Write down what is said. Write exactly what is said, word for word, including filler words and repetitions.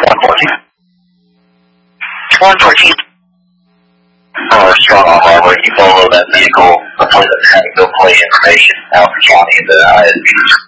one fourteen. one fourteen. For strong off harbor, you follow that vehicle, play the go play information out the county and the I S Bs.